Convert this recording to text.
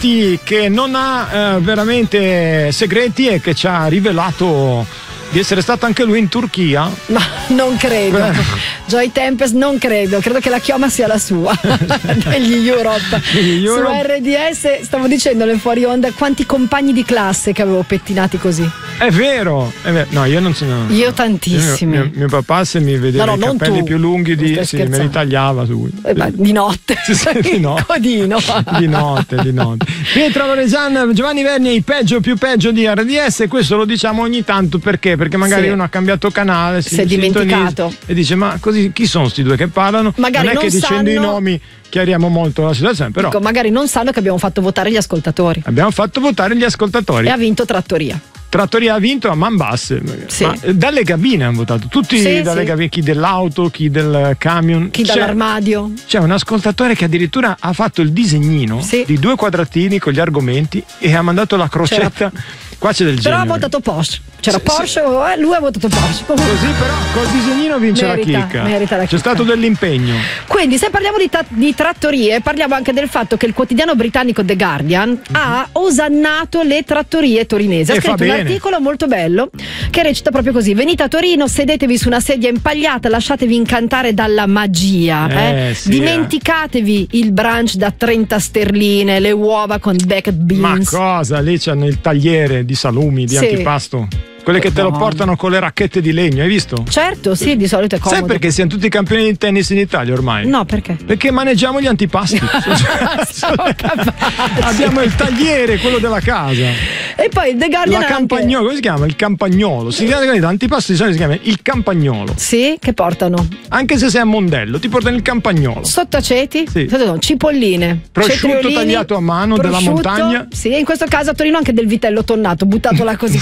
segreti, che non ha veramente segreti, e che ci ha rivelato di essere stato anche lui in Turchia. Ma non credo. Joy Tempest non credo che la chioma sia la sua. Degli Europe. Su RDS stavo dicendo nel fuori onda quanti compagni di classe che avevo pettinati così. È vero. No, io non ce n'ho. Io tantissimi. Mio papà, se mi vedeva i capelli più lunghi me li tagliava lui. Di notte. Sì, di notte. Codino. Di notte. Pietro Loresan, Giovanni Verni, il peggio più peggio di RDS, e questo lo diciamo ogni tanto perché magari uno ha cambiato canale, si è dimenticato e dice: ma così chi sono sti due che parlano? Magari non è che dicendo i nomi chiariamo molto la situazione, però magari non sanno che abbiamo fatto votare gli ascoltatori. Abbiamo fatto votare gli ascoltatori e ha vinto Trattoria. Trattoria ha vinto a man basse, sì. Ma dalle cabine hanno votato tutti, dalle cabine, chi dell'auto, chi del camion, chi dall'armadio. C'è un ascoltatore che addirittura ha fatto il disegnino di 2 quadratini con gli argomenti e ha mandato la crocetta. Qua c'è del genere. Però ha votato Porsche. C'era Porsche, lui ha votato Porsche. Così però col disegnino vince la chicca. C'è stato dell'impegno. Quindi se parliamo di trattorie, parliamo anche del fatto che il quotidiano britannico The Guardian ha osannato le trattorie torinesi. Ha scritto un articolo molto bello che recita proprio così: venite a Torino, sedetevi su una sedia impagliata, lasciatevi incantare dalla magia. Dimenticatevi il brunch da 30 sterline, le uova con baked beans. Ma cosa? Lì c'hanno il tagliere di salumi, di antipasto. Quelle che te lo portano con le racchette di legno, hai visto? Certo, sì, di solito è comodo. Sai perché siamo tutti campioni di tennis in Italia ormai? No, perché? Perché maneggiamo gli antipasti. Abbiamo il tagliere, quello della casa. E poi The Guardian la campagnolo, come si chiama? Il campagnolo. Si chiama l'antipasto, di solito si chiama il campagnolo. Sì, che portano? Anche se sei a Mondello, ti portano il campagnolo. Sottaceti? Sì. Cipolline. Prosciutto tagliato a mano della montagna. Sì, in questo caso a Torino anche del vitello tonnato, buttato là così.